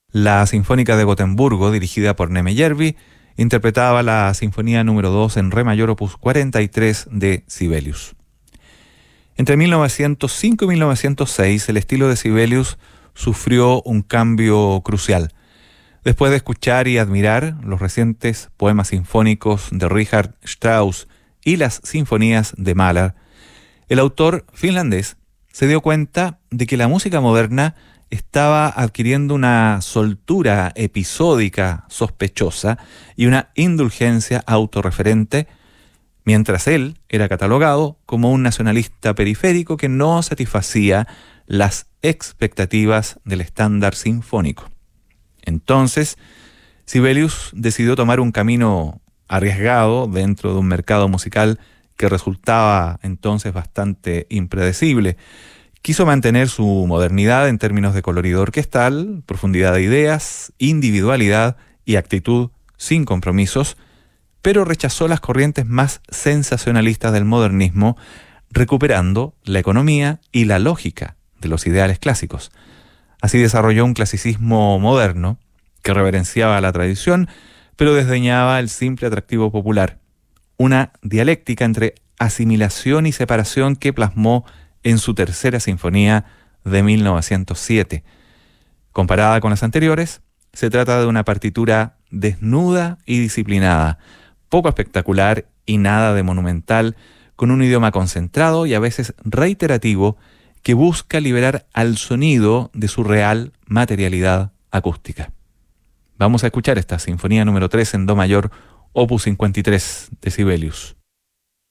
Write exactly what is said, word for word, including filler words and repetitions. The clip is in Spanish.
La Sinfónica de Gotemburgo, dirigida por Nemejärvi, interpretaba la Sinfonía número dos en Re mayor opus cuarenta y tres de Sibelius. Entre mil novecientos cinco y mil novecientos seis, el estilo de Sibelius sufrió un cambio crucial. Después de escuchar y admirar los recientes poemas sinfónicos de Richard Strauss y las sinfonías de Mahler, el autor finlandés se dio cuenta de que la música moderna estaba adquiriendo una soltura episódica sospechosa y una indulgencia autorreferente, mientras él era catalogado como un nacionalista periférico que no satisfacía las expectativas del estándar sinfónico. Entonces, Sibelius decidió tomar un camino arriesgado dentro de un mercado musical que resultaba entonces bastante impredecible. Quiso mantener su modernidad en términos de colorido orquestal, profundidad de ideas, individualidad y actitud sin compromisos, pero rechazó las corrientes más sensacionalistas del modernismo, recuperando la economía y la lógica de los ideales clásicos. Así desarrolló un clasicismo moderno que reverenciaba la tradición, pero desdeñaba el simple atractivo popular, una dialéctica entre asimilación y separación que plasmó en su tercera sinfonía de mil novecientos siete. Comparada con las anteriores, se trata de una partitura desnuda y disciplinada, poco espectacular y nada de monumental, con un idioma concentrado y a veces reiterativo que busca liberar al sonido de su real materialidad acústica. Vamos a escuchar esta sinfonía número tres en do mayor, opus cincuenta y tres de Sibelius.